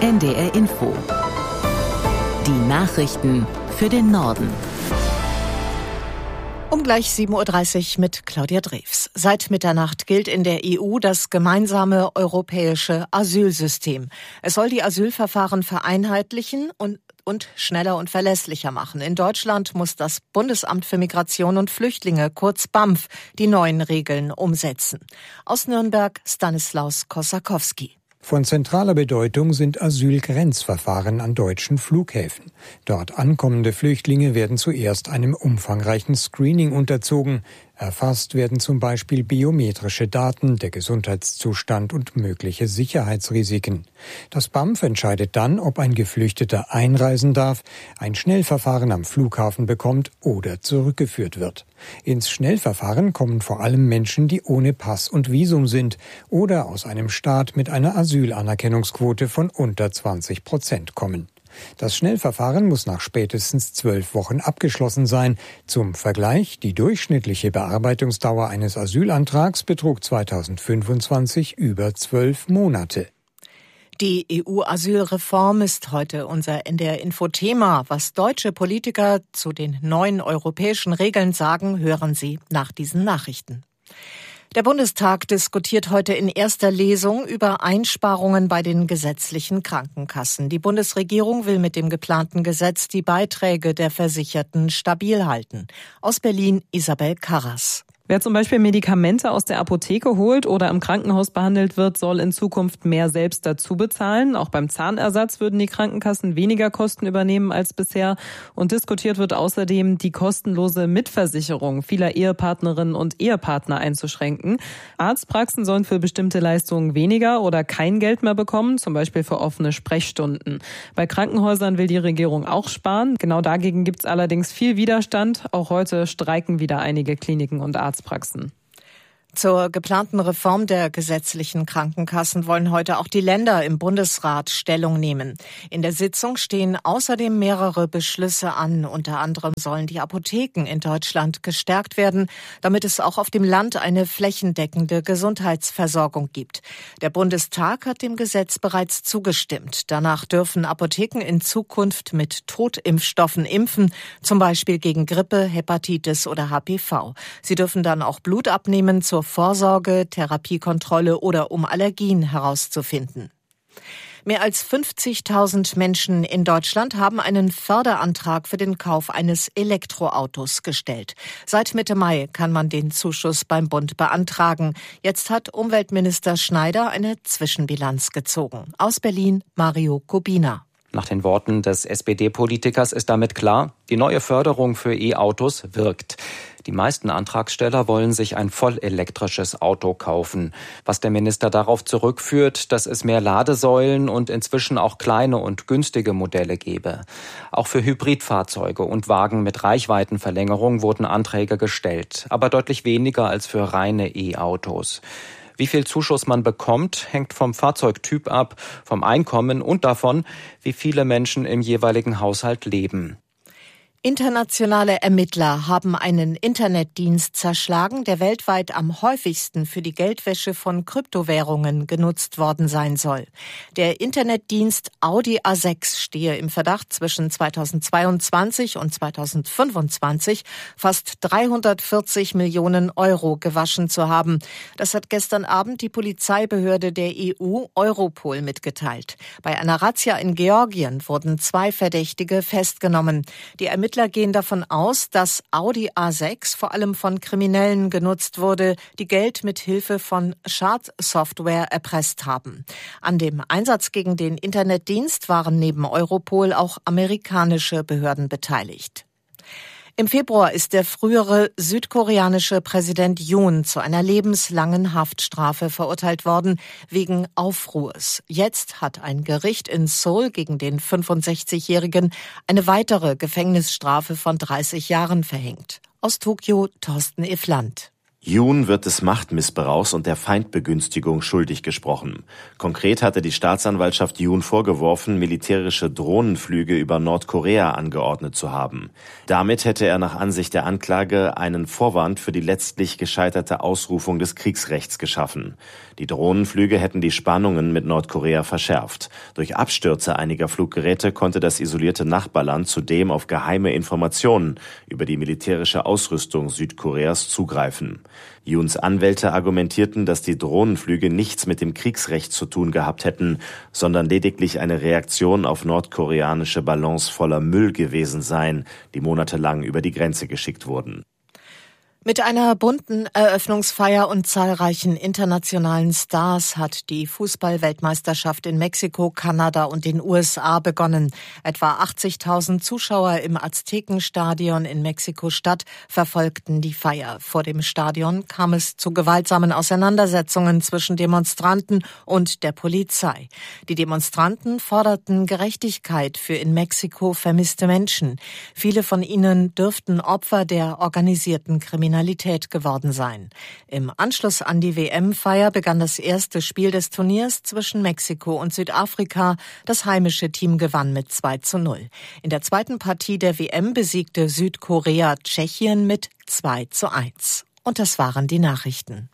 NDR Info. Die Nachrichten für den Norden. Um gleich 7.30 Uhr mit Claudia Drews. Seit Mitternacht gilt in der EU das gemeinsame europäische Asylsystem. Es soll die Asylverfahren vereinheitlichen und schneller und verlässlicher machen. In Deutschland muss das Bundesamt für Migration und Flüchtlinge, kurz BAMF, die neuen Regeln umsetzen. Aus Nürnberg Stanislaus Kossakowski. Von zentraler Bedeutung sind Asylgrenzverfahren an deutschen Flughäfen. Dort ankommende Flüchtlinge werden zuerst einem umfangreichen Screening unterzogen. Erfasst werden zum Beispiel biometrische Daten, der Gesundheitszustand und mögliche Sicherheitsrisiken. Das BAMF entscheidet dann, ob ein Geflüchteter einreisen darf, ein Schnellverfahren am Flughafen bekommt oder zurückgeführt wird. Ins Schnellverfahren kommen vor allem Menschen, die ohne Pass und Visum sind oder aus einem Staat mit einer Asylanerkennungsquote von unter 20% kommen. Das Schnellverfahren muss nach spätestens 12 Wochen abgeschlossen sein. Zum Vergleich, die durchschnittliche Bearbeitungsdauer eines Asylantrags betrug 2025 über 12 Monate. Die EU-Asylreform ist heute unser NDR-Info-Thema. Was deutsche Politiker zu den neuen europäischen Regeln sagen, hören Sie nach diesen Nachrichten. Der Bundestag diskutiert heute in erster Lesung über Einsparungen bei den gesetzlichen Krankenkassen. Die Bundesregierung will mit dem geplanten Gesetz die Beiträge der Versicherten stabil halten. Aus Berlin Isabel Karras. Wer zum Beispiel Medikamente aus der Apotheke holt oder im Krankenhaus behandelt wird, soll in Zukunft mehr selbst dazu bezahlen. Auch beim Zahnersatz würden die Krankenkassen weniger Kosten übernehmen als bisher. Und diskutiert wird außerdem, die kostenlose Mitversicherung vieler Ehepartnerinnen und Ehepartner einzuschränken. Arztpraxen sollen für bestimmte Leistungen weniger oder kein Geld mehr bekommen, zum Beispiel für offene Sprechstunden. Bei Krankenhäusern will die Regierung auch sparen. Genau dagegen gibt es allerdings viel Widerstand. Auch heute streiken wieder einige Kliniken und Arztpraxen. Zur geplanten Reform der gesetzlichen Krankenkassen wollen heute auch die Länder im Bundesrat Stellung nehmen. In der Sitzung stehen außerdem mehrere Beschlüsse an. Unter anderem sollen die Apotheken in Deutschland gestärkt werden, damit es auch auf dem Land eine flächendeckende Gesundheitsversorgung gibt. Der Bundestag hat dem Gesetz bereits zugestimmt. Danach dürfen Apotheken in Zukunft mit Totimpfstoffen impfen, zum Beispiel gegen Grippe, Hepatitis oder HPV. Sie dürfen dann auch Blut abnehmen zur Vorsorge, Therapiekontrolle oder um Allergien herauszufinden. Mehr als 50.000 Menschen in Deutschland haben einen Förderantrag für den Kauf eines Elektroautos gestellt. Seit Mitte Mai kann man den Zuschuss beim Bund beantragen. Jetzt hat Umweltminister Schneider eine Zwischenbilanz gezogen. Aus Berlin Mario Kubina. Nach den Worten des SPD-Politikers ist damit klar, die neue Förderung für E-Autos wirkt. Die meisten Antragsteller wollen sich ein vollelektrisches Auto kaufen. Was der Minister darauf zurückführt, dass es mehr Ladesäulen und inzwischen auch kleine und günstige Modelle gebe. Auch für Hybridfahrzeuge und Wagen mit Reichweitenverlängerung wurden Anträge gestellt, aber deutlich weniger als für reine E-Autos. Wie viel Zuschuss man bekommt, hängt vom Fahrzeugtyp ab, vom Einkommen und davon, wie viele Menschen im jeweiligen Haushalt leben. Internationale Ermittler haben einen Internetdienst zerschlagen, der weltweit am häufigsten für die Geldwäsche von Kryptowährungen genutzt worden sein soll. Der Internetdienst Audi A6 stehe im Verdacht, zwischen 2022 und 2025 fast 340 Millionen Euro gewaschen zu haben. Das hat gestern Abend die Polizeibehörde der EU Europol mitgeteilt. Bei einer Razzia in Georgien wurden 2 Verdächtige festgenommen. Die Ermittler gehen davon aus, dass Audi A6 vor allem von Kriminellen genutzt wurde, die Geld mit Hilfe von Schadsoftware erpresst haben. An dem Einsatz gegen den Internetdienst waren neben Europol auch amerikanische Behörden beteiligt. Im Februar ist der frühere südkoreanische Präsident Yoon zu einer lebenslangen Haftstrafe verurteilt worden, wegen Aufruhrs. Jetzt hat ein Gericht in Seoul gegen den 65-Jährigen eine weitere Gefängnisstrafe von 30 Jahren verhängt. Aus Tokio Thorsten Iffland. Yoon wird des Machtmissbrauchs und der Feindbegünstigung schuldig gesprochen. Konkret hatte die Staatsanwaltschaft Yoon vorgeworfen, militärische Drohnenflüge über Nordkorea angeordnet zu haben. Damit hätte er nach Ansicht der Anklage einen Vorwand für die letztlich gescheiterte Ausrufung des Kriegsrechts geschaffen. Die Drohnenflüge hätten die Spannungen mit Nordkorea verschärft. Durch Abstürze einiger Fluggeräte konnte das isolierte Nachbarland zudem auf geheime Informationen über die militärische Ausrüstung Südkoreas zugreifen. Yoons Anwälte argumentierten, dass die Drohnenflüge nichts mit dem Kriegsrecht zu tun gehabt hätten, sondern lediglich eine Reaktion auf nordkoreanische Ballons voller Müll gewesen seien, die monatelang über die Grenze geschickt wurden. Mit einer bunten Eröffnungsfeier und zahlreichen internationalen Stars hat die Fußball-Weltmeisterschaft in Mexiko, Kanada und den USA begonnen. Etwa 80.000 Zuschauer im Aztekenstadion in Mexiko-Stadt verfolgten die Feier. Vor dem Stadion kam es zu gewaltsamen Auseinandersetzungen zwischen Demonstranten und der Polizei. Die Demonstranten forderten Gerechtigkeit für in Mexiko vermisste Menschen. Viele von ihnen dürften Opfer der organisierten Kriminalität geworden sein. Im Anschluss an die WM-Feier begann das erste Spiel des Turniers zwischen Mexiko und Südafrika. Das heimische Team gewann mit 2:0. In der zweiten Partie der WM besiegte Südkorea Tschechien mit 2:1. Und das waren die Nachrichten.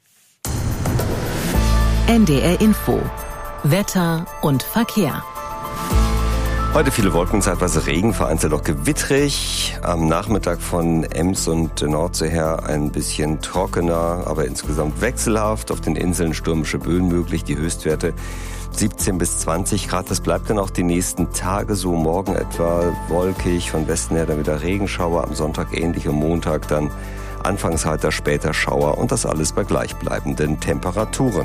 NDR Info. Wetter und Verkehr. Heute viele Wolken, zeitweise Regen, vereinzelt auch gewittrig. Am Nachmittag von Ems und Nordsee her ein bisschen trockener, aber insgesamt wechselhaft. Auf den Inseln stürmische Böen möglich, die Höchstwerte 17 bis 20 Grad. Das bleibt dann auch die nächsten Tage so. Morgen etwa wolkig, von Westen her dann wieder Regenschauer. Am Sonntag ähnlich, am Montag dann anfangs heiter, später Schauer und das alles bei gleichbleibenden Temperaturen.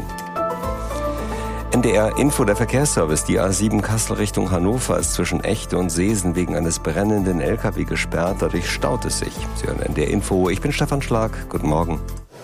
NDR Info, der Verkehrsservice. Die A7 Kassel Richtung Hannover ist zwischen Echte und Seesen wegen eines brennenden LKW gesperrt. Dadurch staut es sich. Sie hören NDR Info. Ich bin Stefan Schlag. Guten Morgen.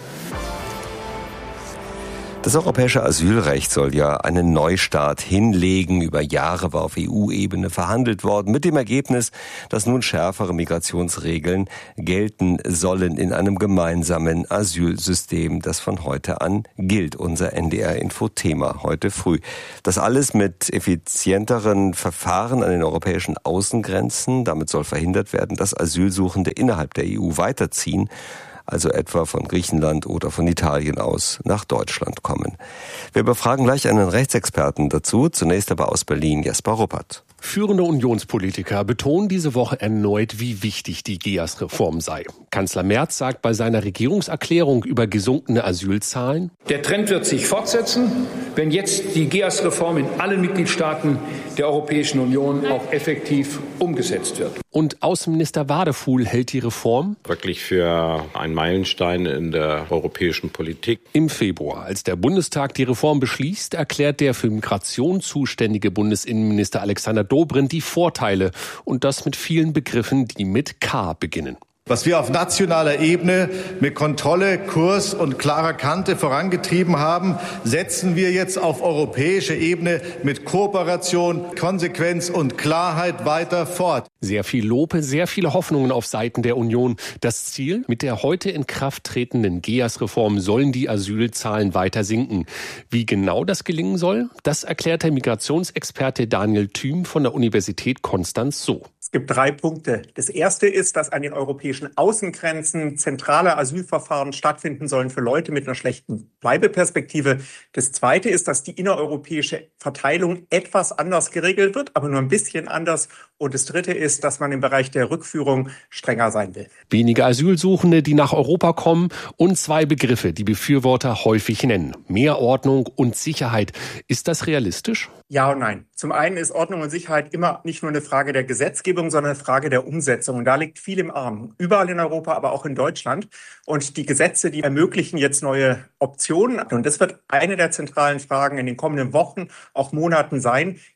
Das europäische Asylrecht soll ja einen Neustart hinlegen. Über Jahre war auf EU-Ebene verhandelt worden, mit dem Ergebnis, dass nun schärfere Migrationsregeln gelten sollen in einem gemeinsamen Asylsystem, das von heute an gilt. Unser NDR-Info-Thema heute früh. Das alles mit effizienteren Verfahren an den europäischen Außengrenzen. Damit soll verhindert werden, dass Asylsuchende innerhalb der EU weiterziehen, also etwa von Griechenland oder von Italien aus nach Deutschland kommen. Wir befragen gleich einen Rechtsexperten dazu, zunächst aber aus Berlin, Jesper Ruppert. Führende Unionspolitiker betonen diese Woche erneut, wie wichtig die GEAS-Reform sei. Kanzler Merz sagt bei seiner Regierungserklärung über gesunkene Asylzahlen: Der Trend wird sich fortsetzen, wenn jetzt die GEAS-Reform in allen Mitgliedstaaten der Europäischen Union auch effektiv umgesetzt wird. Und Außenminister Wadefuhl hält die Reform wirklich für einen Meilenstein in der europäischen Politik. Im Februar, als der Bundestag die Reform beschließt, erklärt der für Migration zuständige Bundesinnenminister Alexander Dobrindt die Vorteile und das mit vielen Begriffen, die mit K beginnen. Was wir auf nationaler Ebene mit Kontrolle, Kurs und klarer Kante vorangetrieben haben, setzen wir jetzt auf europäischer Ebene mit Kooperation, Konsequenz und Klarheit weiter fort. Sehr viel Lob, sehr viele Hoffnungen auf Seiten der Union. Das Ziel: mit der heute in Kraft tretenden GEAS-Reform sollen die Asylzahlen weiter sinken. Wie genau das gelingen soll, das erklärt der Migrationsexperte Daniel Thüm von der Universität Konstanz so. Es gibt 3 Punkte. Das erste ist, dass an den europäischen Außengrenzen zentrale Asylverfahren stattfinden sollen für Leute mit einer schlechten Bleibeperspektive. Das zweite ist, dass die innereuropäische Verteilung etwas anders geregelt wird, aber nur ein bisschen anders. Und das dritte ist, dass man im Bereich der Rückführung strenger sein will. Weniger Asylsuchende, die nach Europa kommen, und 2 Begriffe, die Befürworter häufig nennen: Mehr Ordnung und Sicherheit. Ist das realistisch? Ja und nein. Zum einen ist Ordnung und Sicherheit immer nicht nur eine Frage der Gesetzgebung, sondern eine Frage der Umsetzung. Und da liegt viel im Argen. Überall in Europa, aber auch in Deutschland. Und die Gesetze, die ermöglichen jetzt neue Optionen. Und das wird eine der zentralen Fragen in den kommenden Wochen, auch Monaten sein.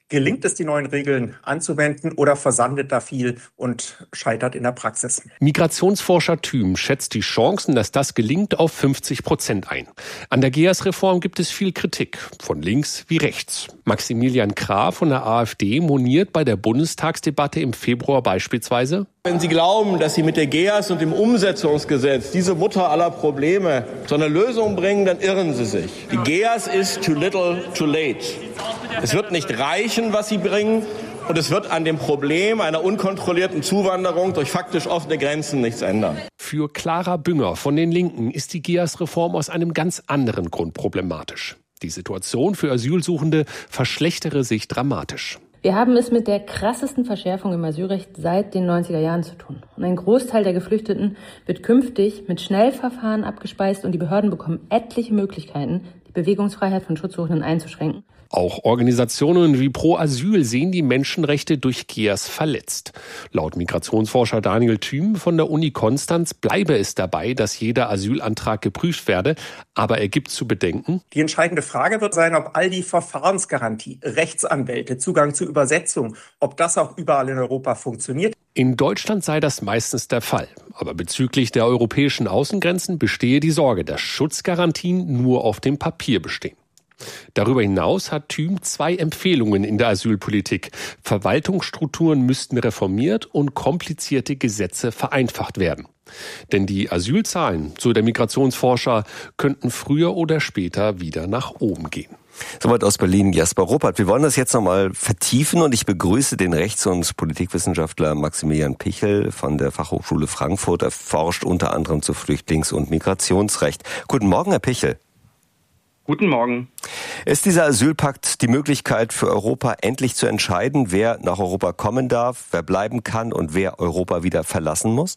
Gelingt es, die neuen Regeln anzuwenden, oder versandet da viel und scheitert in der Praxis? Migrationsforscher Thüm schätzt die Chancen, dass das gelingt, auf 50% ein. An der GEAS-Reform gibt es viel Kritik, von links wie rechts. Maximilian Krah von der AfD moniert bei der Bundestagsdebatte im Februar beispielsweise: Wenn Sie glauben, dass Sie mit der GEAS und dem Umsetzungsgesetz, diese Mutter aller Probleme, zu einer Lösung bringen, dann irren Sie sich. Die GEAS ist too little, too late. Es wird nicht reichen, was Sie bringen, und es wird an dem Problem einer unkontrollierten Zuwanderung durch faktisch offene Grenzen nichts ändern. Für Clara Bünger von den Linken ist die GEAS-Reform aus einem ganz anderen Grund problematisch. Die Situation für Asylsuchende verschlechtere sich dramatisch. Wir haben es mit der krassesten Verschärfung im Asylrecht seit den 90er Jahren zu tun. Und ein Großteil der Geflüchteten wird künftig mit Schnellverfahren abgespeist und die Behörden bekommen etliche Möglichkeiten, die Bewegungsfreiheit von Schutzsuchenden einzuschränken. Auch Organisationen wie Pro Asyl sehen die Menschenrechte durch GEAS verletzt. Laut Migrationsforscher Daniel Thüm von der Uni Konstanz bleibe es dabei, dass jeder Asylantrag geprüft werde. Aber er gibt zu bedenken: Die entscheidende Frage wird sein, ob all die Verfahrensgarantie, Rechtsanwälte, Zugang zu Übersetzung, ob das auch überall in Europa funktioniert. In Deutschland sei das meistens der Fall. Aber bezüglich der europäischen Außengrenzen bestehe die Sorge, dass Schutzgarantien nur auf dem Papier bestehen. Darüber hinaus hat Thüm 2 Empfehlungen in der Asylpolitik. Verwaltungsstrukturen müssten reformiert und komplizierte Gesetze vereinfacht werden. Denn die Asylzahlen, so der Migrationsforscher, könnten früher oder später wieder nach oben gehen. Soweit aus Berlin Jasper Ruppert. Wir wollen das jetzt nochmal vertiefen und ich begrüße den Rechts- und Politikwissenschaftler Maximilian Pichel von der Fachhochschule Frankfurt. Er forscht unter anderem zu Flüchtlings- und Migrationsrecht. Guten Morgen, Herr Pichel. Guten Morgen. Ist dieser Asylpakt die Möglichkeit für Europa, endlich zu entscheiden, wer nach Europa kommen darf, wer bleiben kann und wer Europa wieder verlassen muss?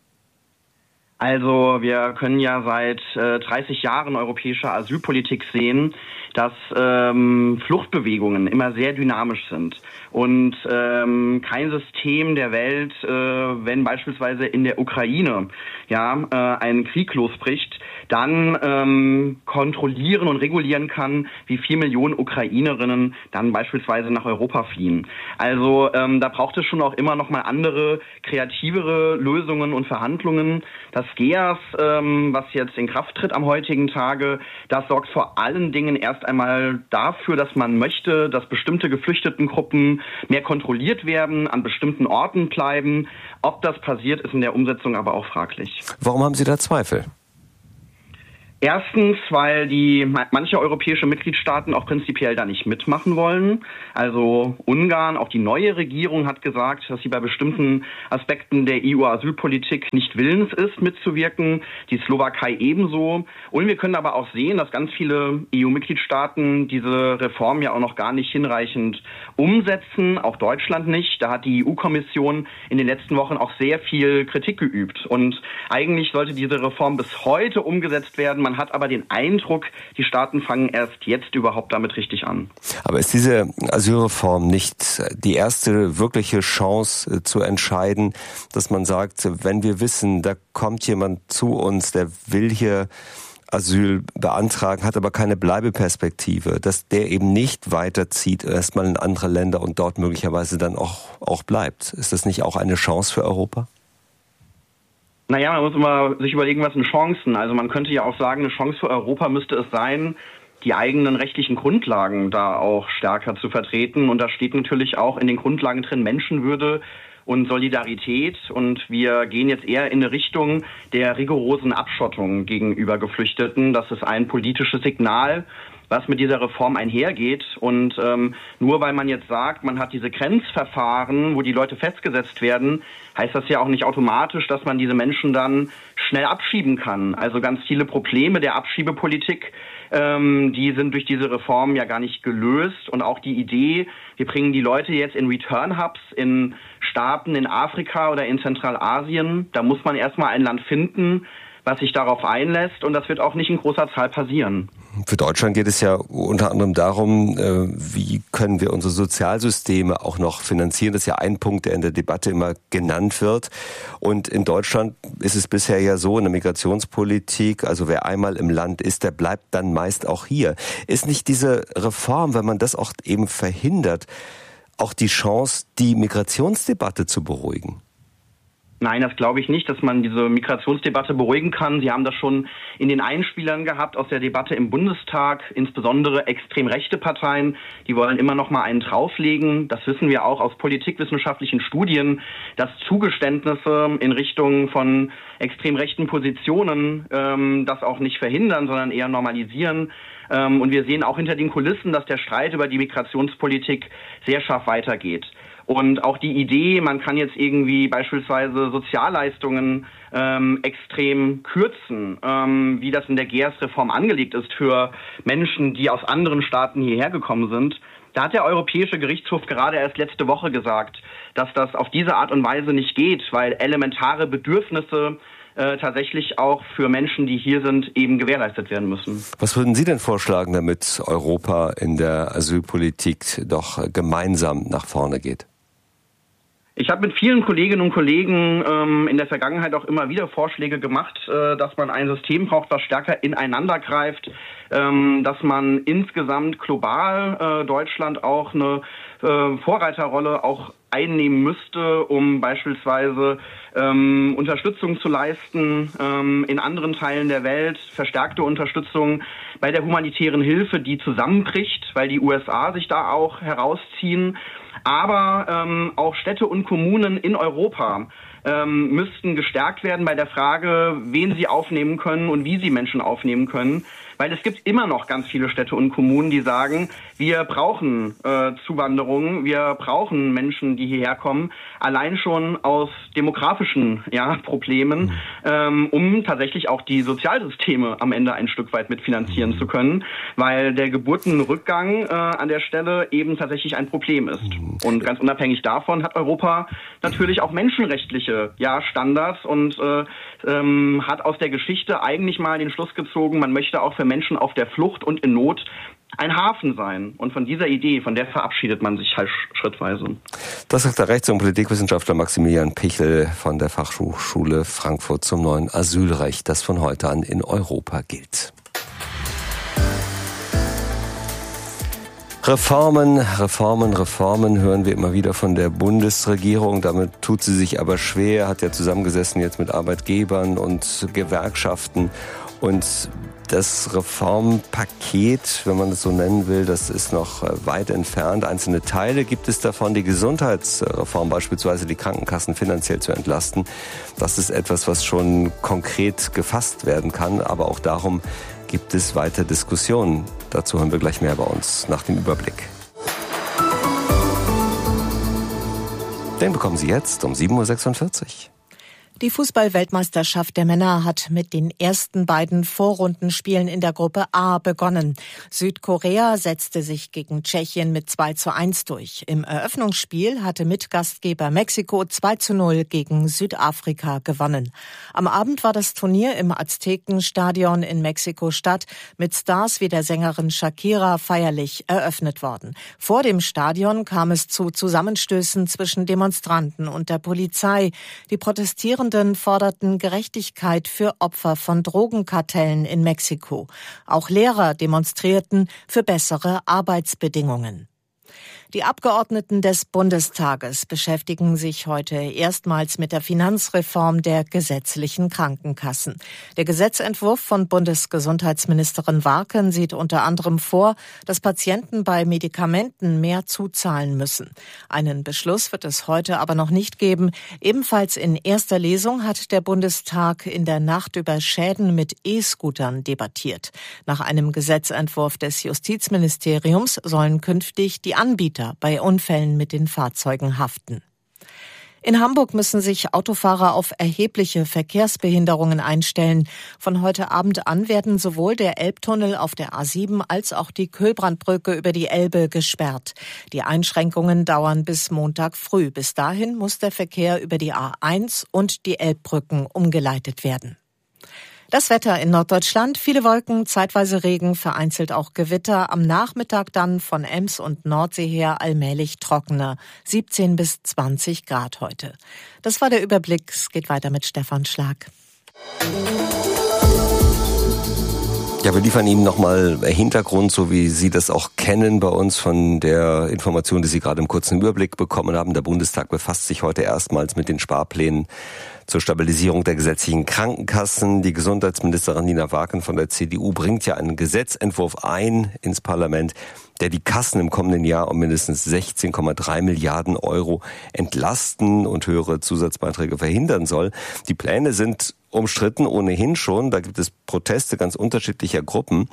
Also wir können ja seit 30 Jahren europäischer Asylpolitik sehen, dass Fluchtbewegungen immer sehr dynamisch sind. Und kein System der Welt, wenn beispielsweise in der Ukraine ein Krieg losbricht, dann kontrollieren und regulieren kann, wie 4 Millionen Ukrainerinnen dann beispielsweise nach Europa fliehen. Also da braucht es schon auch immer noch mal andere, kreativere Lösungen und Verhandlungen. Das GEAS, was jetzt in Kraft tritt am heutigen Tage, das sorgt vor allen Dingen erst einmal dafür, dass man möchte, dass bestimmte Geflüchtetengruppen mehr kontrolliert werden, an bestimmten Orten bleiben. Ob das passiert, ist in der Umsetzung aber auch fraglich. Warum haben Sie da Zweifel? Erstens, weil manche europäische Mitgliedstaaten auch prinzipiell da nicht mitmachen wollen. Also Ungarn, auch die neue Regierung hat gesagt, dass sie bei bestimmten Aspekten der EU-Asylpolitik nicht willens ist, mitzuwirken. Die Slowakei ebenso. Und wir können aber auch sehen, dass ganz viele EU-Mitgliedstaaten diese Reform ja auch noch gar nicht hinreichend umsetzen. Auch Deutschland nicht. Da hat die EU-Kommission in den letzten Wochen auch sehr viel Kritik geübt. Und eigentlich sollte diese Reform bis heute umgesetzt werden. Man hat aber den Eindruck, die Staaten fangen erst jetzt überhaupt damit richtig an. Aber ist diese Asylreform nicht die erste wirkliche Chance zu entscheiden, dass man sagt, wenn wir wissen, da kommt jemand zu uns, der will hier Asyl beantragen, hat aber keine Bleibeperspektive, dass der eben nicht weiterzieht, erstmal in andere Länder und dort möglicherweise dann auch bleibt? Ist das nicht auch eine Chance für Europa? Naja, man muss immer sich überlegen, was sind Chancen. Also man könnte ja auch sagen, eine Chance für Europa müsste es sein, die eigenen rechtlichen Grundlagen da auch stärker zu vertreten. Und da steht natürlich auch in den Grundlagen drin Menschenwürde und Solidarität. Und wir gehen jetzt eher in eine Richtung der rigorosen Abschottung gegenüber Geflüchteten. Das ist ein politisches Signal, was mit dieser Reform einhergeht. Und nur weil man jetzt sagt, man hat diese Grenzverfahren, wo die Leute festgesetzt werden, heißt das ja auch nicht automatisch, dass man diese Menschen dann schnell abschieben kann. Also ganz viele Probleme der Abschiebepolitik, die sind durch diese Reform ja gar nicht gelöst. Und auch die Idee, wir bringen die Leute jetzt in Return-Hubs in Staaten in Afrika oder in Zentralasien, da muss man erstmal ein Land finden, was sich darauf einlässt, und das wird auch nicht in großer Zahl passieren. Für Deutschland geht es ja unter anderem darum, wie können wir unsere Sozialsysteme auch noch finanzieren. Das ist ja ein Punkt, der in der Debatte immer genannt wird. Und in Deutschland ist es bisher ja so in der Migrationspolitik, also wer einmal im Land ist, der bleibt dann meist auch hier. Ist nicht diese Reform, wenn man das auch eben verhindert, auch die Chance, die Migrationsdebatte zu beruhigen? Nein, das glaube ich nicht, dass man diese Migrationsdebatte beruhigen kann. Sie haben das schon in den Einspielern gehabt aus der Debatte im Bundestag, insbesondere extrem rechte Parteien, die wollen immer noch mal einen drauflegen. Das wissen wir auch aus politikwissenschaftlichen Studien, dass Zugeständnisse in Richtung von extrem rechten Positionen das auch nicht verhindern, sondern eher normalisieren. Und wir sehen auch hinter den Kulissen, dass der Streit über die Migrationspolitik sehr scharf weitergeht. Und auch die Idee, man kann jetzt irgendwie beispielsweise Sozialleistungen extrem kürzen, wie das in der GEAS-Reform angelegt ist für Menschen, die aus anderen Staaten hierher gekommen sind. Da hat der Europäische Gerichtshof gerade erst letzte Woche gesagt, dass das auf diese Art und Weise nicht geht, weil elementare Bedürfnisse tatsächlich auch für Menschen, die hier sind, eben gewährleistet werden müssen. Was würden Sie denn vorschlagen, damit Europa in der Asylpolitik doch gemeinsam nach vorne geht? Ich habe mit vielen Kolleginnen und Kollegen in der Vergangenheit auch immer wieder Vorschläge gemacht, dass man ein System braucht, was stärker ineinander greift, dass man insgesamt global Deutschland auch eine Vorreiterrolle auch einnehmen müsste, um beispielsweise Unterstützung zu leisten in anderen Teilen der Welt, verstärkte Unterstützung bei der humanitären Hilfe, die zusammenbricht, weil die USA sich da auch herausziehen. Aber auch Städte und Kommunen in Europa müssten gestärkt werden bei der Frage, wen sie aufnehmen können und wie sie Menschen aufnehmen können. Weil es gibt immer noch ganz viele Städte und Kommunen, die sagen, wir brauchen Zuwanderung, wir brauchen Menschen, die hierher kommen, allein schon aus demografischen Problemen, um tatsächlich auch die Sozialsysteme am Ende ein Stück weit mitfinanzieren zu können, weil der Geburtenrückgang an der Stelle eben tatsächlich ein Problem ist. Und ganz unabhängig davon hat Europa natürlich auch menschenrechtliche Standards und hat aus der Geschichte eigentlich mal den Schluss gezogen, man möchte auch für Menschen auf der Flucht und in Not ein Hafen sein. Und von dieser Idee, von der verabschiedet man sich halt schrittweise. Das sagt der Rechts- und Politikwissenschaftler Maximilian Pichel von der Fachhochschule Frankfurt zum neuen Asylrecht, das von heute an in Europa gilt. Reformen hören wir immer wieder von der Bundesregierung. Damit tut sie sich aber schwer, hat ja zusammengesessen jetzt mit Arbeitgebern und Gewerkschaften. Und das Reformpaket, wenn man es so nennen will, das ist noch weit entfernt. Einzelne Teile gibt es davon. Die Gesundheitsreform, beispielsweise die Krankenkassen finanziell zu entlasten, das ist etwas, was schon konkret gefasst werden kann. Aber auch darum gibt es weiter Diskussionen. Dazu hören wir gleich mehr bei uns nach dem Überblick. Den bekommen Sie jetzt um 7.46 Uhr. Die Fußball-Weltmeisterschaft der Männer hat mit den ersten beiden Vorrundenspielen in der Gruppe A begonnen. Südkorea setzte sich gegen Tschechien mit 2:1 durch. Im Eröffnungsspiel hatte Mitgastgeber Mexiko 2:0 gegen Südafrika gewonnen. Am Abend war das Turnier im Aztekenstadion in Mexiko-Stadt mit Stars wie der Sängerin Shakira feierlich eröffnet worden. Vor dem Stadion kam es zu Zusammenstößen zwischen Demonstranten und der Polizei. Die Protestierenden forderten Gerechtigkeit für Opfer von Drogenkartellen in Mexiko. Auch Lehrer demonstrierten für bessere Arbeitsbedingungen. Die Abgeordneten des Bundestages beschäftigen sich heute erstmals mit der Finanzreform der gesetzlichen Krankenkassen. Der Gesetzentwurf von Bundesgesundheitsministerin Warken sieht unter anderem vor, dass Patienten bei Medikamenten mehr zuzahlen müssen. Einen Beschluss wird es heute aber noch nicht geben. Ebenfalls in erster Lesung hat der Bundestag in der Nacht über Schäden mit E-Scootern debattiert. Nach einem Gesetzentwurf des Justizministeriums sollen künftig die Anbieter bei Unfällen mit den Fahrzeugen haften. In Hamburg müssen sich Autofahrer auf erhebliche Verkehrsbehinderungen einstellen. Von heute Abend an werden sowohl der Elbtunnel auf der A7 als auch die Köhlbrandbrücke über die Elbe gesperrt. Die Einschränkungen dauern bis Montag früh. Bis dahin muss der Verkehr über die A1 und die Elbbrücken umgeleitet werden. Das Wetter in Norddeutschland, viele Wolken, zeitweise Regen, vereinzelt auch Gewitter. Am Nachmittag dann von Ems und Nordsee her allmählich trockener. 17 bis 20 Grad heute. Das war der Überblick. Es geht weiter mit Stefan Schlag. Ja, wir liefern Ihnen nochmal Hintergrund, so wie Sie das auch kennen bei uns von der Information, die Sie gerade im kurzen Überblick bekommen haben. Der Bundestag befasst sich heute erstmals mit den Sparplänen zur Stabilisierung der gesetzlichen Krankenkassen. Die Gesundheitsministerin Nina Wagen von der CDU bringt ja einen Gesetzentwurf ein ins Parlament, der die Kassen im kommenden Jahr um mindestens 16,3 Milliarden Euro entlasten und höhere Zusatzbeiträge verhindern soll. Die Pläne sind umstritten ohnehin schon. Da gibt es Proteste ganz unterschiedlicher Gruppen.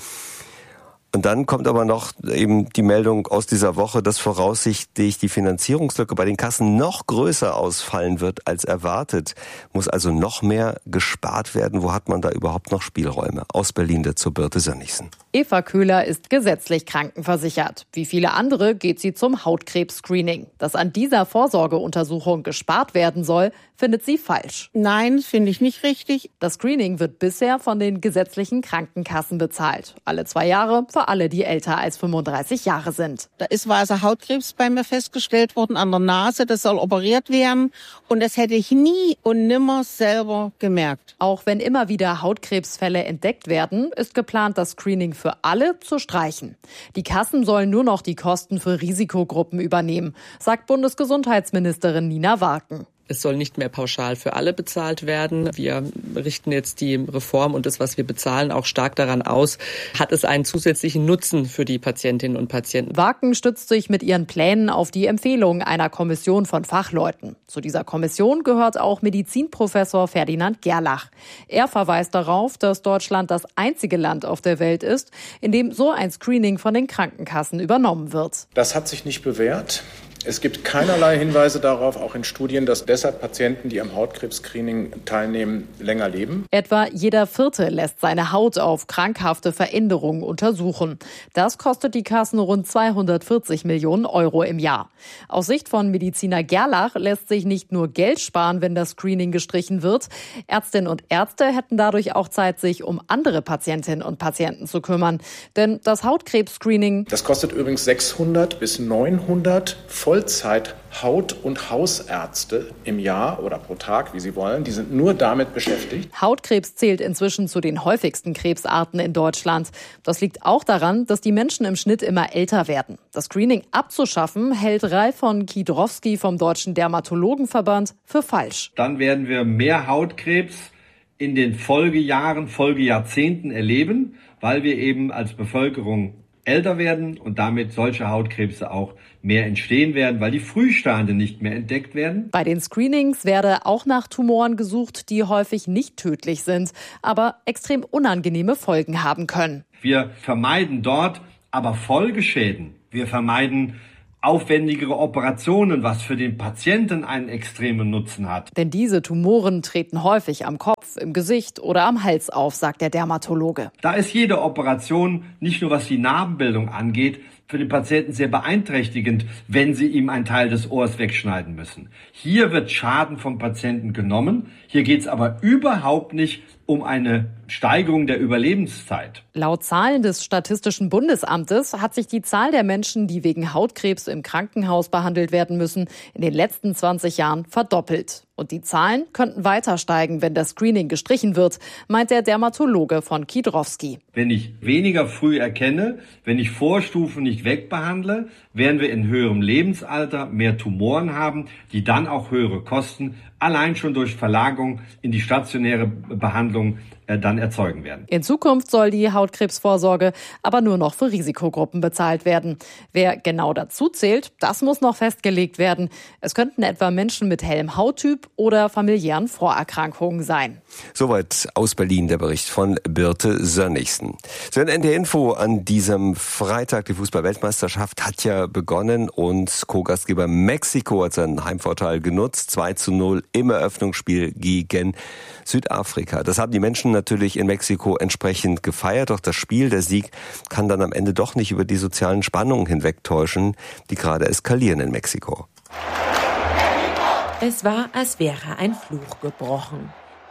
Und dann kommt aber noch eben die Meldung aus dieser Woche, dass voraussichtlich die Finanzierungslücke bei den Kassen noch größer ausfallen wird als erwartet. Muss also noch mehr gespart werden. Wo hat man da überhaupt noch Spielräume? Aus Berlin dazu Birte Sönnigsen. Eva Köhler ist gesetzlich krankenversichert. Wie viele andere geht sie zum Hautkrebs-Screening. Dass an dieser Vorsorgeuntersuchung gespart werden soll, findet sie falsch. Nein, finde ich nicht richtig. Das Screening wird bisher von den gesetzlichen Krankenkassen bezahlt. Alle 2 Jahre für alle, die älter als 35 Jahre sind. Da ist weißer Hautkrebs bei mir festgestellt worden an der Nase. Das soll operiert werden. Und das hätte ich nie und nimmer selber gemerkt. Auch wenn immer wieder Hautkrebsfälle entdeckt werden, ist geplant, das Screening für alle zu streichen. Die Kassen sollen nur noch die Kosten für Risikogruppen übernehmen, sagt Bundesgesundheitsministerin Nina Wagen. Es soll nicht mehr pauschal für alle bezahlt werden. Wir richten jetzt die Reform und das, was wir bezahlen, auch stark daran aus. Hat es einen zusätzlichen Nutzen für die Patientinnen und Patienten? Wagen stützt sich mit ihren Plänen auf die Empfehlungen einer Kommission von Fachleuten. Zu dieser Kommission gehört auch Medizinprofessor Ferdinand Gerlach. Er verweist darauf, dass Deutschland das einzige Land auf der Welt ist, in dem so ein Screening von den Krankenkassen übernommen wird. Das hat sich nicht bewährt. Es gibt keinerlei Hinweise darauf, auch in Studien, dass deshalb Patienten, die am Hautkrebs-Screening teilnehmen, länger leben. Etwa jeder Vierte lässt seine Haut auf krankhafte Veränderungen untersuchen. Das kostet die Kassen rund 240 Millionen Euro im Jahr. Aus Sicht von Mediziner Gerlach lässt sich nicht nur Geld sparen, wenn das Screening gestrichen wird. Ärztinnen und Ärzte hätten dadurch auch Zeit, sich um andere Patientinnen und Patienten zu kümmern. Denn das Hautkrebs-Screening... Das kostet übrigens 600 bis 900 Vollzeit-Haut- und Hausärzte im Jahr oder pro Tag, wie Sie wollen. Die sind nur damit beschäftigt. Hautkrebs zählt inzwischen zu den häufigsten Krebsarten in Deutschland. Das liegt auch daran, dass die Menschen im Schnitt immer älter werden. Das Screening abzuschaffen, hält Ralf von Kidrowski vom Deutschen Dermatologenverband für falsch. Dann werden wir mehr Hautkrebs in den Folgejahren, Folgejahrzehnten erleben, weil wir eben als Bevölkerung älter werden und damit solche Hautkrebse auch mehr entstehen werden, weil die Frühstadien nicht mehr entdeckt werden. Bei den Screenings werde auch nach Tumoren gesucht, die häufig nicht tödlich sind, aber extrem unangenehme Folgen haben können. Wir vermeiden dort aber Folgeschäden. Wir vermeiden aufwendigere Operationen, was für den Patienten einen extremen Nutzen hat. Denn diese Tumoren treten häufig am Kopf, im Gesicht oder am Hals auf, sagt der Dermatologe. Da ist jede Operation, nicht nur was die Narbenbildung angeht, für den Patienten sehr beeinträchtigend, wenn sie ihm einen Teil des Ohrs wegschneiden müssen. Hier wird Schaden vom Patienten genommen. Hier geht es aber überhaupt nicht um eine Steigerung der Überlebenszeit. Laut Zahlen des Statistischen Bundesamtes hat sich die Zahl der Menschen, die wegen Hautkrebs im Krankenhaus behandelt werden müssen, in den letzten 20 Jahren verdoppelt. Und die Zahlen könnten weiter steigen, wenn das Screening gestrichen wird, meint der Dermatologe von Kidrowski. Wenn ich weniger früh erkenne, wenn ich Vorstufen nicht wegbehandle, werden wir in höherem Lebensalter mehr Tumoren haben, die dann auch höhere Kosten allein schon durch Verlagerung in die stationäre Behandlung dann erzeugen werden. In Zukunft soll die Hautkrebsvorsorge aber nur noch für Risikogruppen bezahlt werden. Wer genau dazu zählt, das muss noch festgelegt werden. Es könnten etwa Menschen mit hellem Hauttyp oder familiären Vorerkrankungen sein. Soweit aus Berlin der Bericht von Birte Sönnigsen. So ein NDR Info an diesem Freitag. Die Fußball-Weltmeisterschaft hat ja begonnen und Co-Gastgeber Mexiko hat seinen Heimvorteil genutzt. 2:0 im Eröffnungsspiel gegen Südafrika. Das haben die Menschen natürlich in Mexiko entsprechend gefeiert. Doch das Spiel, der Sieg, kann dann am Ende doch nicht über die sozialen Spannungen hinwegtäuschen, die gerade eskalieren in Mexiko. Es war, als wäre ein Fluch gebrochen.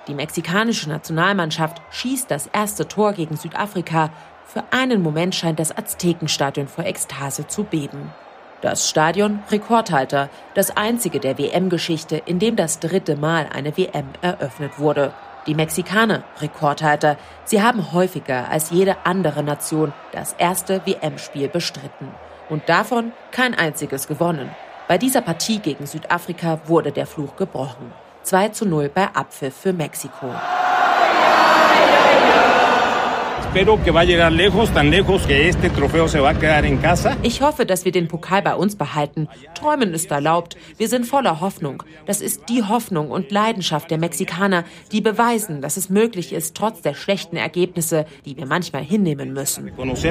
Die mexikanische Nationalmannschaft schießt das erste Tor gegen Südafrika. Für einen Moment scheint das Aztekenstadion vor Ekstase zu beben. Das Stadion Rekordhalter, das einzige der WM-Geschichte, in dem das 3. Mal eine WM eröffnet wurde. Die Mexikaner Rekordhalter, sie haben häufiger als jede andere Nation das erste WM-Spiel bestritten. Und davon kein einziges gewonnen. Bei dieser Partie gegen Südafrika wurde der Fluch gebrochen. 2:0 bei Abpfiff für Mexiko. Ich hoffe, dass wir den Pokal bei uns behalten. Träumen ist erlaubt. Wir sind voller Hoffnung. Das ist die Hoffnung und Leidenschaft der Mexikaner, die beweisen, dass es möglich ist, trotz der schlechten Ergebnisse, die wir manchmal hinnehmen müssen.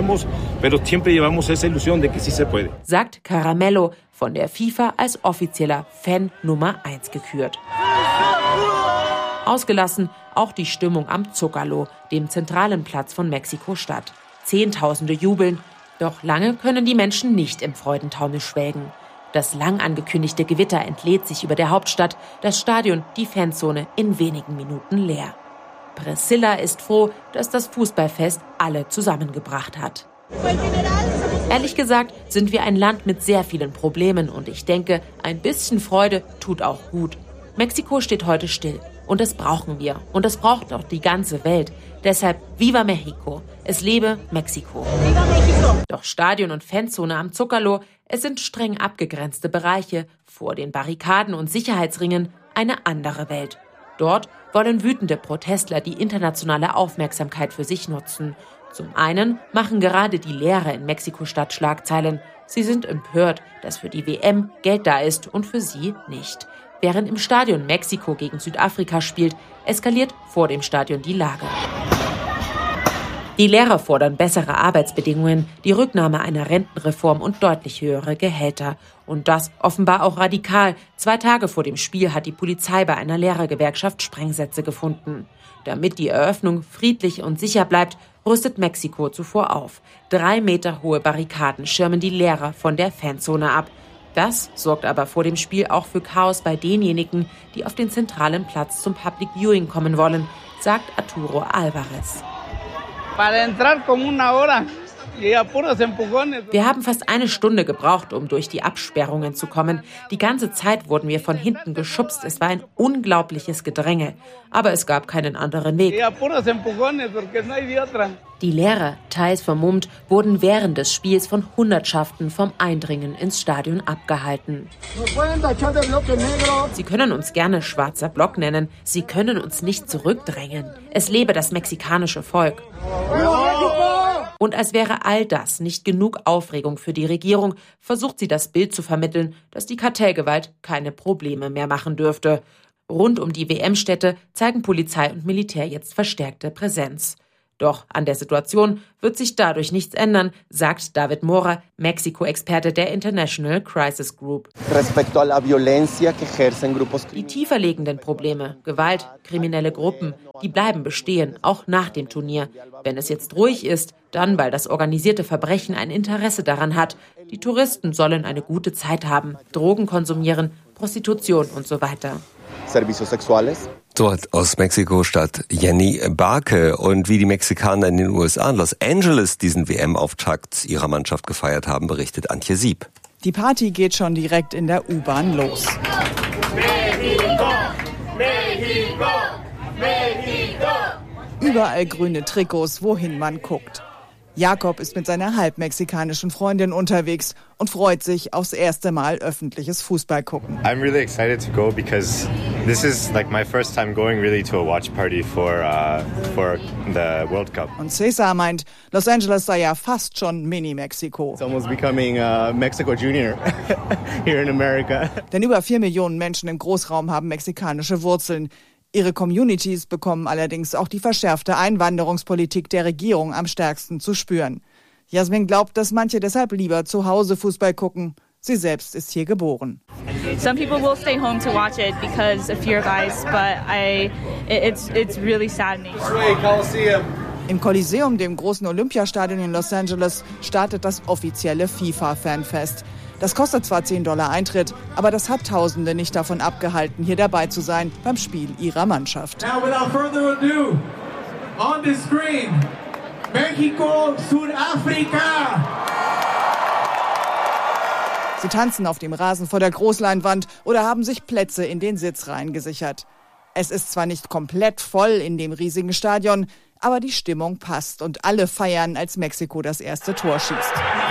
Sagt Caramello, von der FIFA als offizieller Fan Nummer 1 gekürt. Ausgelassen auch die Stimmung am Zócalo, dem zentralen Platz von Mexiko-Stadt. Zehntausende jubeln, doch lange können die Menschen nicht im Freudentaumel schwelgen. Das lang angekündigte Gewitter entlädt sich über der Hauptstadt, das Stadion, die Fanzone in wenigen Minuten leer. Priscilla ist froh, dass das Fußballfest alle zusammengebracht hat. Ehrlich gesagt sind wir ein Land mit sehr vielen Problemen und ich denke, ein bisschen Freude tut auch gut. Mexiko steht heute still. Und das brauchen wir. Und das braucht auch die ganze Welt. Deshalb Viva México. Es lebe Mexiko. Viva México. Doch Stadion und Fanzone am Zócalo, es sind streng abgegrenzte Bereiche. Vor den Barrikaden und Sicherheitsringen eine andere Welt. Dort wollen wütende Protestler die internationale Aufmerksamkeit für sich nutzen. Zum einen machen gerade die Lehrer in Mexiko-Stadt Schlagzeilen. Sie sind empört, dass für die WM Geld da ist und für sie nicht. Während im Stadion Mexiko gegen Südafrika spielt, eskaliert vor dem Stadion die Lage. Die Lehrer fordern bessere Arbeitsbedingungen, die Rücknahme einer Rentenreform und deutlich höhere Gehälter. Und das offenbar auch radikal. 2 Tage vor dem Spiel hat die Polizei bei einer Lehrergewerkschaft Sprengsätze gefunden. Damit die Eröffnung friedlich und sicher bleibt, rüstet Mexiko zuvor auf. 3 Meter hohe Barrikaden schirmen die Lehrer von der Fanzone ab. Das sorgt aber vor dem Spiel auch für Chaos bei denjenigen, die auf den zentralen Platz zum Public Viewing kommen wollen, sagt Arturo Alvarez. Wir haben fast 1 Stunde gebraucht, um durch die Absperrungen zu kommen. Die ganze Zeit wurden wir von hinten geschubst. Es war ein unglaubliches Gedränge. Aber es gab keinen anderen Weg. Die Lehrer, teils vermummt, wurden während des Spiels von Hundertschaften vom Eindringen ins Stadion abgehalten. Sie können uns gerne schwarzer Block nennen. Sie können uns nicht zurückdrängen. Es lebe das mexikanische Volk. Und als wäre all das nicht genug Aufregung für die Regierung, versucht sie das Bild zu vermitteln, dass die Kartellgewalt keine Probleme mehr machen dürfte. Rund um die WM-Stätte zeigen Polizei und Militär jetzt verstärkte Präsenz. Doch an der Situation wird sich dadurch nichts ändern, sagt David Mora, Mexiko-Experte der International Crisis Group. Die tiefer liegenden Probleme, Gewalt, kriminelle Gruppen, die bleiben bestehen, auch nach dem Turnier. Wenn es jetzt ruhig ist, dann weil das organisierte Verbrechen ein Interesse daran hat. Die Touristen sollen eine gute Zeit haben, Drogen konsumieren, Prostitution und so weiter. Dort aus Mexiko-Stadt Jenny Barke. Und wie die Mexikaner in den USA in Los Angeles diesen WM-Auftakt ihrer Mannschaft gefeiert haben, berichtet Antje Sieb. Die Party geht schon direkt in der U-Bahn los. Mexico, Mexico, Mexico. Überall grüne Trikots, wohin man guckt. Jakob ist mit seiner halbmexikanischen Freundin unterwegs und freut sich aufs erste Mal öffentliches Fußballgucken. I'm really excited to go because this is like my first time going really to a watch party for the World Cup. Und Cesar meint, Los Angeles sei ja fast schon Mini-Mexiko. It's almost becoming Mexico Junior here in America. Denn über 4 Millionen Menschen im Großraum haben mexikanische Wurzeln. Ihre Communities bekommen allerdings auch die verschärfte Einwanderungspolitik der Regierung am stärksten zu spüren. Jasmin glaubt, dass manche deshalb lieber zu Hause Fußball gucken. Sie selbst ist hier geboren. Some people will stay home to watch it because of fear, guys, but it's really saddening. Im Coliseum, dem großen Olympiastadion in Los Angeles, startet das offizielle FIFA-Fanfest. Das kostet zwar $10 Eintritt, aber das hat Tausende nicht davon abgehalten, hier dabei zu sein beim Spiel ihrer Mannschaft. Now without further ado, on the screen, Mexico, Südafrika. Sie tanzen auf dem Rasen vor der Großleinwand oder haben sich Plätze in den Sitzreihen gesichert. Es ist zwar nicht komplett voll in dem riesigen Stadion, aber die Stimmung passt und alle feiern, als Mexiko das erste Tor schießt.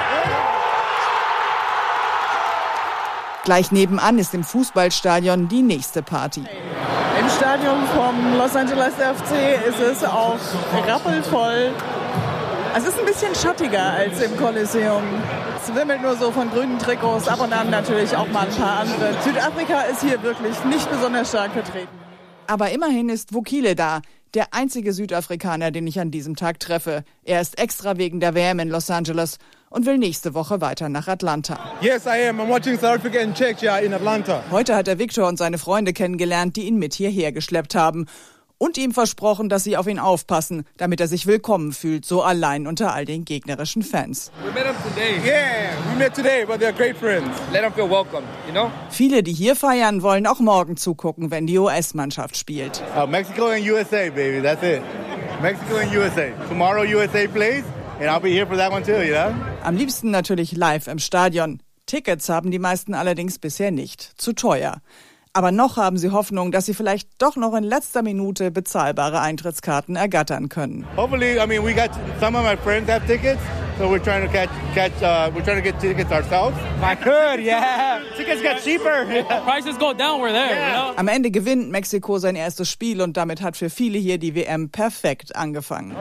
Gleich nebenan ist im Fußballstadion die nächste Party. Im Stadion vom Los Angeles FC ist es auch rappelvoll. Es ist ein bisschen schattiger als im Kolosseum. Es wimmelt nur so von grünen Trikots, ab und an natürlich auch mal ein paar andere. Südafrika ist hier wirklich nicht besonders stark vertreten. Aber immerhin ist Vukile da, der einzige Südafrikaner, den ich an diesem Tag treffe. Er ist extra wegen der WM in Los Angeles und will nächste Woche weiter nach Atlanta. Yes, I am. I'm watching South Africa and Czechia in Atlanta. Heute hat er Victor und seine Freunde kennengelernt, die ihn mit hierher geschleppt haben. Und ihm versprochen, dass sie auf ihn aufpassen, damit er sich willkommen fühlt, so allein unter all den gegnerischen Fans. We met them today. Yeah, we met today, but they're great friends. Let them feel welcome, you know? Viele, die hier feiern, wollen auch morgen zugucken, wenn die US-Mannschaft spielt. Mexico and USA, baby, that's it. Mexico and USA. Tomorrow USA plays, and I'll be here for that one too, you know? Am liebsten natürlich live im Stadion. Tickets haben die meisten allerdings bisher nicht. Zu teuer. Aber noch haben sie Hoffnung, dass sie vielleicht doch noch in letzter Minute bezahlbare Eintrittskarten ergattern können. Hopefully, I mean, we got some of my friends have tickets, so we're trying to get tickets ourselves. I could, yeah. Tickets get cheaper. Prices go down, we're there. Yeah. You know? Am Ende gewinnt Mexiko sein erstes Spiel und damit hat für viele hier die WM perfekt angefangen.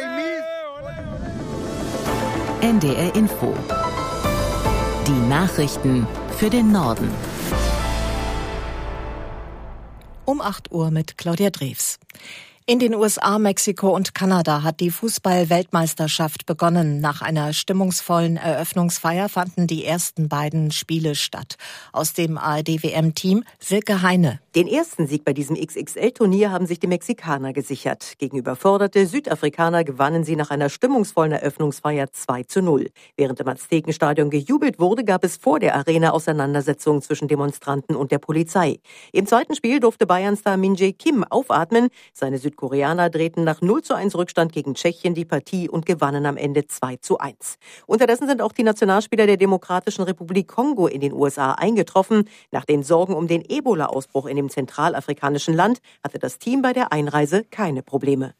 NDR Info. Die Nachrichten für den Norden. Um 8 Uhr mit Claudia Drews. In den USA, Mexiko und Kanada hat die Fußball-Weltmeisterschaft begonnen. Nach einer stimmungsvollen Eröffnungsfeier fanden die ersten beiden Spiele statt. Aus dem ARD-WM-Team Silke Heine. Den ersten Sieg bei diesem XXL-Turnier haben sich die Mexikaner gesichert. Gegen überforderte Südafrikaner gewannen sie nach einer stimmungsvollen Eröffnungsfeier 2:0. Während im Aztekenstadion gejubelt wurde, gab es vor der Arena Auseinandersetzungen zwischen Demonstranten und der Polizei. Im zweiten Spiel durfte Bayern-Star Min Jae Kim aufatmen. Seine Südkoreaner drehten nach 0:1 Rückstand gegen Tschechien die Partie und gewannen am Ende 2:1. Unterdessen sind auch die Nationalspieler der Demokratischen Republik Kongo in den USA eingetroffen. Nach den Sorgen um den Ebola-Ausbruch in dem zentralafrikanischen Land hatte das Team bei der Einreise keine Probleme.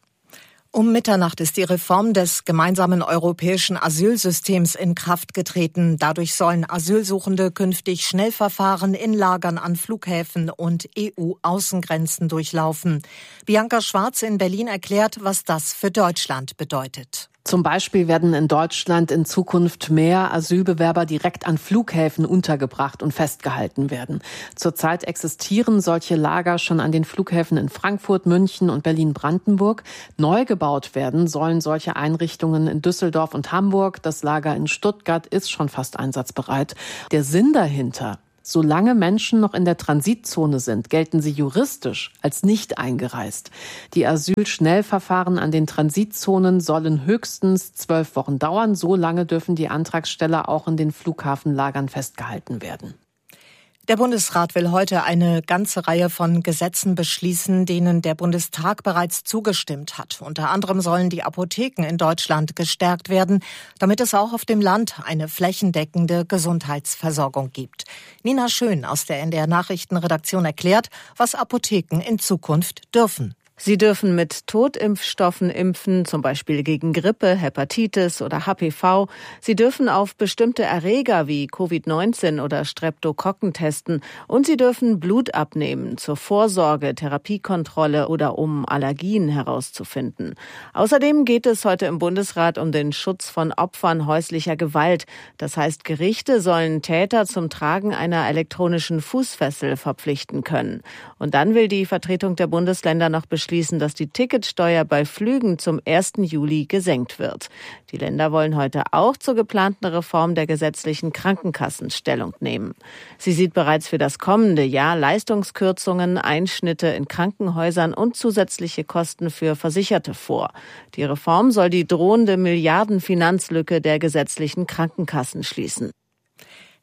Um Mitternacht ist die Reform des gemeinsamen europäischen Asylsystems in Kraft getreten. Dadurch sollen Asylsuchende künftig Schnellverfahren in Lagern an Flughäfen und EU-Außengrenzen durchlaufen. Bianca Schwarz in Berlin erklärt, was das für Deutschland bedeutet. Zum Beispiel werden in Deutschland in Zukunft mehr Asylbewerber direkt an Flughäfen untergebracht und festgehalten werden. Zurzeit existieren solche Lager schon an den Flughäfen in Frankfurt, München und Berlin-Brandenburg. Neu gebaut werden sollen solche Einrichtungen in Düsseldorf und Hamburg. Das Lager in Stuttgart ist schon fast einsatzbereit. Der Sinn dahinter: Solange Menschen noch in der Transitzone sind, gelten sie juristisch als nicht eingereist. Die Asylschnellverfahren an den Transitzonen sollen höchstens 12 Wochen dauern. So lange dürfen die Antragsteller auch in den Flughafenlagern festgehalten werden. Der Bundesrat will heute eine ganze Reihe von Gesetzen beschließen, denen der Bundestag bereits zugestimmt hat. Unter anderem sollen die Apotheken in Deutschland gestärkt werden, damit es auch auf dem Land eine flächendeckende Gesundheitsversorgung gibt. Nina Schön aus der NDR Nachrichtenredaktion erklärt, was Apotheken in Zukunft dürfen. Sie dürfen mit Totimpfstoffen impfen, zum Beispiel gegen Grippe, Hepatitis oder HPV. Sie dürfen auf bestimmte Erreger wie Covid-19 oder Streptokokken testen. Und sie dürfen Blut abnehmen zur Vorsorge, Therapiekontrolle oder um Allergien herauszufinden. Außerdem geht es heute im Bundesrat um den Schutz von Opfern häuslicher Gewalt. Das heißt, Gerichte sollen Täter zum Tragen einer elektronischen Fußfessel verpflichten können. Und dann will die Vertretung der Bundesländer noch beschließen, dass die Ticketsteuer bei Flügen zum 1. Juli gesenkt wird. Die Länder wollen heute auch zur geplanten Reform der gesetzlichen Krankenkassen Stellung nehmen. Sie sieht bereits für das kommende Jahr Leistungskürzungen, Einschnitte in Krankenhäusern und zusätzliche Kosten für Versicherte vor. Die Reform soll die drohende Milliardenfinanzlücke der gesetzlichen Krankenkassen schließen.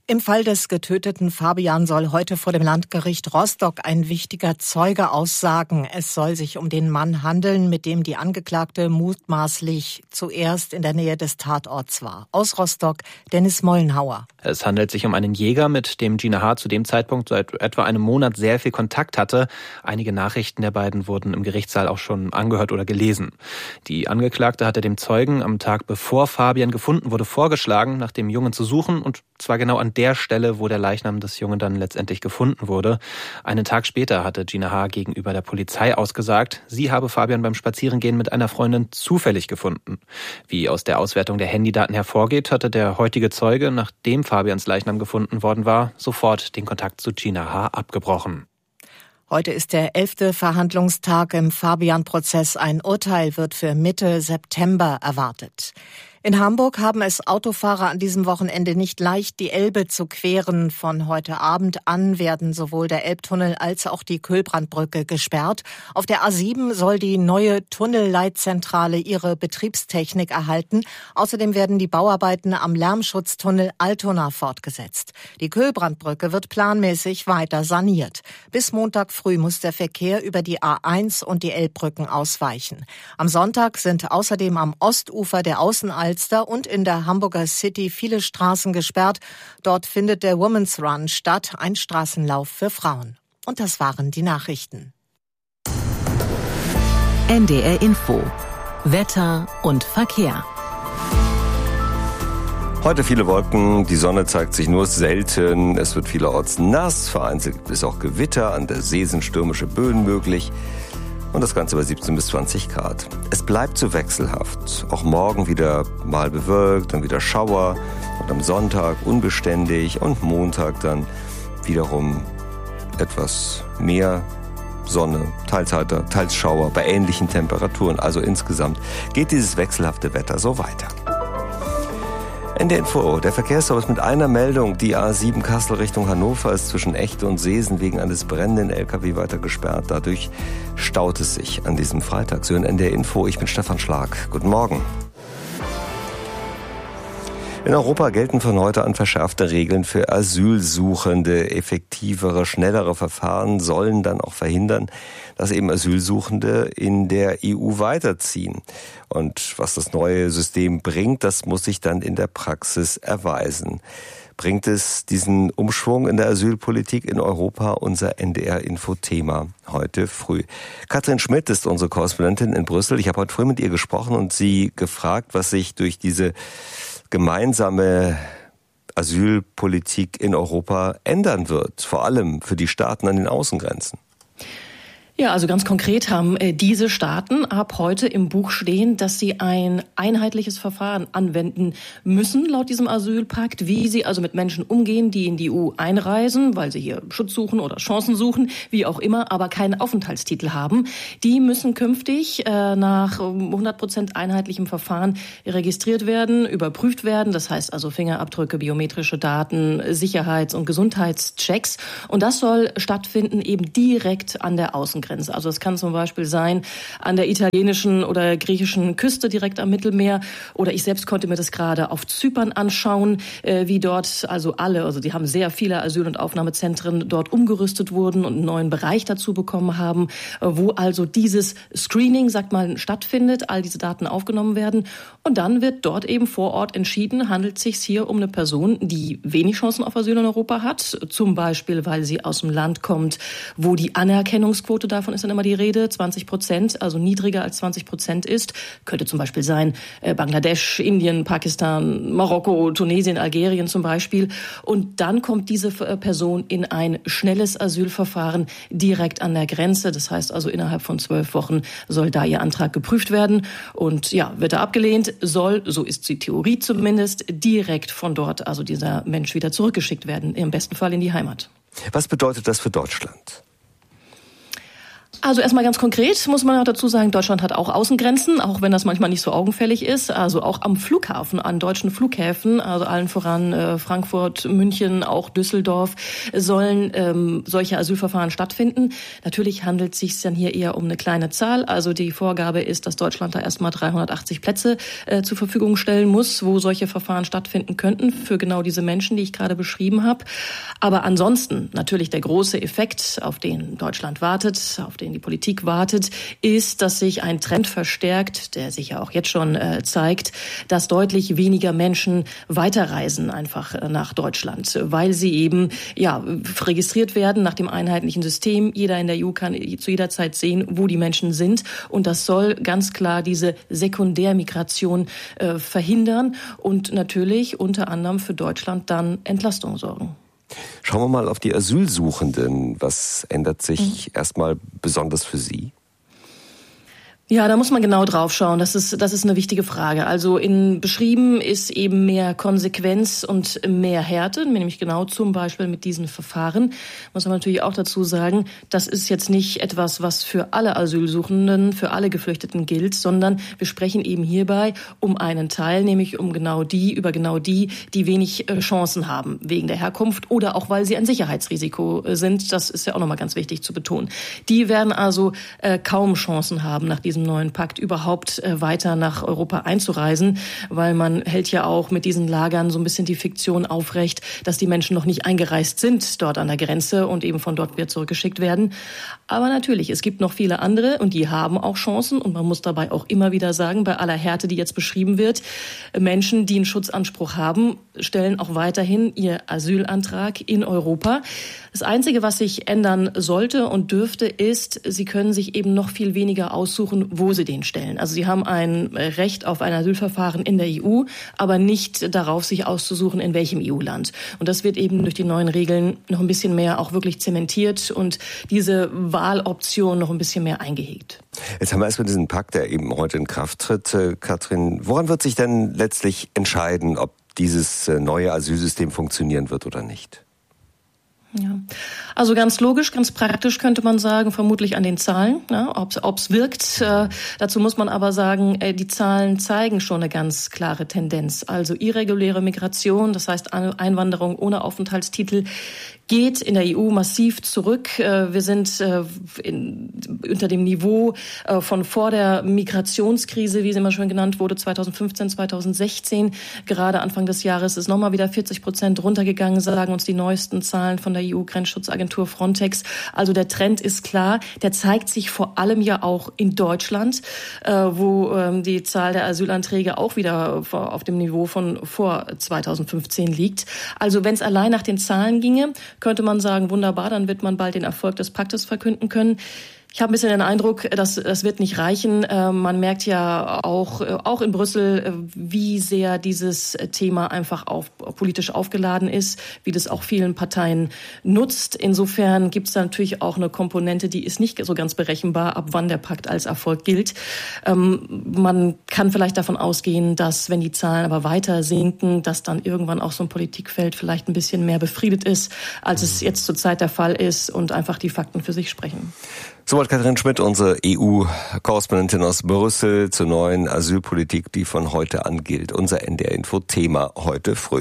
Im Fall des getöteten Fabian soll heute vor dem Landgericht Rostock ein wichtiger Zeuge aussagen. Es soll sich um den Mann handeln, mit dem die Angeklagte mutmaßlich zuerst in der Nähe des Tatorts war. Aus Rostock, Dennis Mollenhauer. Es handelt sich um einen Jäger, mit dem Gina H. zu dem Zeitpunkt seit etwa einem Monat sehr viel Kontakt hatte. Einige Nachrichten der beiden wurden im Gerichtssaal auch schon angehört oder gelesen. Die Angeklagte hatte dem Zeugen am Tag, bevor Fabian gefunden wurde, vorgeschlagen, nach dem Jungen zu suchen, und zwar genau an der Stelle, wo der Leichnam des Jungen dann letztendlich gefunden wurde. Einen Tag später hatte Gina H. gegenüber der Polizei ausgesagt, sie habe Fabian beim Spazierengehen mit einer Freundin zufällig gefunden. Wie aus der Auswertung der Handydaten hervorgeht, hatte der heutige Zeuge, nachdem Fabians Leichnam gefunden worden war, sofort den Kontakt zu Gina H. abgebrochen. Heute ist der 11. Verhandlungstag im Fabian-Prozess. Ein Urteil wird für Mitte September erwartet. In Hamburg haben es Autofahrer an diesem Wochenende nicht leicht, die Elbe zu queren. Von heute Abend an werden sowohl der Elbtunnel als auch die Kühlbrandbrücke gesperrt. Auf der A7 soll die neue Tunnelleitzentrale ihre Betriebstechnik erhalten. Außerdem werden die Bauarbeiten am Lärmschutztunnel Altona fortgesetzt. Die Kühlbrandbrücke wird planmäßig weiter saniert. Bis Montag früh muss der Verkehr über die A1 und die Elbbrücken ausweichen. Am Sonntag sind außerdem am Ostufer der Außenalster und in der Hamburger City viele Straßen gesperrt. Dort findet der Women's Run statt, ein Straßenlauf für Frauen. Und das waren die Nachrichten. NDR Info. Wetter und Verkehr. Heute viele Wolken, die Sonne zeigt sich nur selten. Es wird vielerorts nass, vereinzelt gibt es auch Gewitter, an der See sind stürmische Böen möglich. Und das Ganze bei 17 bis 20 Grad. Es bleibt so wechselhaft. Auch morgen wieder mal bewölkt, dann wieder Schauer. Und am Sonntag unbeständig und Montag dann wiederum etwas mehr Sonne, teils heiter, teils Schauer bei ähnlichen Temperaturen. Also insgesamt geht dieses wechselhafte Wetter so weiter. NDR Info, der Verkehrsservice mit einer Meldung. Die A7 Kassel Richtung Hannover ist zwischen Echte und Seesen wegen eines brennenden LKW weiter gesperrt. Dadurch staut es sich an diesem Freitag. So in NDR Info, ich bin Stefan Schlag. Guten Morgen. In Europa gelten von heute an verschärfte Regeln für Asylsuchende. Effektivere, schnellere Verfahren sollen dann auch verhindern, dass eben Asylsuchende in der EU weiterziehen. Und was das neue System bringt, das muss sich dann in der Praxis erweisen. Bringt es diesen Umschwung in der Asylpolitik in Europa? Unser NDR-Info-Thema heute früh. Katrin Schmidt ist unsere Korrespondentin in Brüssel. Ich habe heute früh mit ihr gesprochen und sie gefragt, was sich durch diese gemeinsame Asylpolitik in Europa ändern wird, vor allem für die Staaten an den Außengrenzen. Ja, also ganz konkret haben diese Staaten ab heute im Buch stehen, dass sie ein einheitliches Verfahren anwenden müssen, laut diesem Asylpakt, wie sie also mit Menschen umgehen, die in die EU einreisen, weil sie hier Schutz suchen oder Chancen suchen, wie auch immer, aber keinen Aufenthaltstitel haben. Die müssen künftig nach 100% einheitlichem Verfahren registriert werden, überprüft werden. Das heißt also Fingerabdrücke, biometrische Daten, Sicherheits- und Gesundheitschecks. Und das soll stattfinden eben direkt an der Außengrenze. Also es kann zum Beispiel sein an der italienischen oder griechischen Küste direkt am Mittelmeer. Oder ich selbst konnte mir das gerade auf Zypern anschauen, wie dort also die haben sehr viele Asyl- und Aufnahmezentren dort umgerüstet wurden und einen neuen Bereich dazu bekommen haben, wo also dieses Screening, stattfindet, all diese Daten aufgenommen werden. Und dann wird dort eben vor Ort entschieden, handelt es sich hier um eine Person, die wenig Chancen auf Asyl in Europa hat. Zum Beispiel, weil sie aus dem Land kommt, wo die Anerkennungsquote, davon ist dann immer die Rede, 20%, also niedriger als 20% ist. Könnte zum Beispiel sein Bangladesch, Indien, Pakistan, Marokko, Tunesien, Algerien zum Beispiel. Und dann kommt diese Person in ein schnelles Asylverfahren direkt an der Grenze. Das heißt also, innerhalb von 12 Wochen soll da ihr Antrag geprüft werden. Und ja, wird er abgelehnt, soll, so ist die Theorie zumindest, direkt von dort, also dieser Mensch wieder zurückgeschickt werden, im besten Fall in die Heimat. Was bedeutet das für Deutschland? Also erstmal ganz konkret muss man auch dazu sagen, Deutschland hat auch Außengrenzen, auch wenn das manchmal nicht so augenfällig ist. Also auch am Flughafen, an deutschen Flughäfen, also allen voran Frankfurt, München, auch Düsseldorf, sollen solche Asylverfahren stattfinden. Natürlich handelt es sich dann hier eher um eine kleine Zahl. Also die Vorgabe ist, dass Deutschland da erstmal 380 Plätze zur Verfügung stellen muss, wo solche Verfahren stattfinden könnten für genau diese Menschen, die ich gerade beschrieben habe. Aber ansonsten natürlich der große Effekt, auf den Deutschland wartet, auf den die Politik wartet, ist, dass sich ein Trend verstärkt, der sich ja auch jetzt schon zeigt, dass deutlich weniger Menschen weiterreisen einfach nach Deutschland, weil sie eben registriert werden nach dem einheitlichen System. Jeder in der EU kann zu jeder Zeit sehen, wo die Menschen sind, und das soll ganz klar diese Sekundärmigration verhindern und natürlich unter anderem für Deutschland dann Entlastung sorgen. Schauen wir mal auf die Asylsuchenden. Was ändert sich erstmal besonders für Sie? Ja, da muss man genau drauf schauen. Das ist eine wichtige Frage. Also beschrieben ist eben mehr Konsequenz und mehr Härte, nämlich genau zum Beispiel mit diesen Verfahren. Muss man natürlich auch dazu sagen, das ist jetzt nicht etwas, was für alle Asylsuchenden, für alle Geflüchteten gilt, sondern wir sprechen eben hierbei um einen Teil, nämlich über genau die, die wenig Chancen haben wegen der Herkunft oder auch, weil sie ein Sicherheitsrisiko sind. Das ist ja auch nochmal ganz wichtig zu betonen. Die werden also kaum Chancen haben, nach diesem neuen Pakt überhaupt weiter nach Europa einzureisen, weil man hält ja auch mit diesen Lagern so ein bisschen die Fiktion aufrecht, dass die Menschen noch nicht eingereist sind dort an der Grenze und eben von dort wieder zurückgeschickt werden. Aber natürlich, es gibt noch viele andere und die haben auch Chancen, und man muss dabei auch immer wieder sagen, bei aller Härte, die jetzt beschrieben wird, Menschen, die einen Schutzanspruch haben, stellen auch weiterhin ihr Asylantrag in Europa. Das Einzige, was sich ändern sollte und dürfte, ist, sie können sich eben noch viel weniger aussuchen, wo sie den stellen. Also sie haben ein Recht auf ein Asylverfahren in der EU, aber nicht darauf, sich auszusuchen, in welchem EU-Land. Und das wird eben durch die neuen Regeln noch ein bisschen mehr auch wirklich zementiert und diese Wahloption noch ein bisschen mehr eingehegt. Jetzt haben wir erstmal diesen Pakt, der eben heute in Kraft tritt. Katrin, woran wird sich denn letztlich entscheiden, ob dieses neue Asylsystem funktionieren wird oder nicht? Ja, also ganz logisch, ganz praktisch könnte man sagen, vermutlich an den Zahlen, ja, ob's wirkt. Dazu muss man aber sagen, die Zahlen zeigen schon eine ganz klare Tendenz. Also irreguläre Migration, das heißt Einwanderung ohne Aufenthaltstitel, geht in der EU massiv zurück. Wir sind unter dem Niveau von vor der Migrationskrise, wie sie immer schon genannt wurde, 2015, 2016. Gerade Anfang des Jahres ist nochmal wieder 40% runtergegangen, sagen uns die neuesten Zahlen von der EU-Grenzschutzagentur Frontex. Also der Trend ist klar. Der zeigt sich vor allem ja auch in Deutschland, wo die Zahl der Asylanträge auch wieder auf dem Niveau von vor 2015 liegt. Also wenn es allein nach den Zahlen ginge, könnte man sagen, wunderbar, dann wird man bald den Erfolg des Paktes verkünden können. Ich habe ein bisschen den Eindruck, das wird nicht reichen. Man merkt ja auch in Brüssel, wie sehr dieses Thema einfach politisch aufgeladen ist, wie das auch vielen Parteien nutzt. Insofern gibt es da natürlich auch eine Komponente, die ist nicht so ganz berechenbar, ab wann der Pakt als Erfolg gilt. Man kann vielleicht davon ausgehen, dass, wenn die Zahlen aber weiter sinken, dass dann irgendwann auch so ein Politikfeld vielleicht ein bisschen mehr befriedet ist, als es jetzt zurzeit der Fall ist und einfach die Fakten für sich sprechen. Soweit Katrin Schmidt, unsere EU-Korrespondentin aus Brüssel zur neuen Asylpolitik, die von heute an gilt. Unser NDR-Info-Thema heute früh.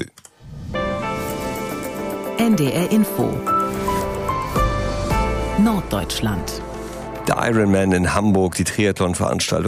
NDR-Info Norddeutschland. Der Ironman in Hamburg, die Triathlon-Veranstaltung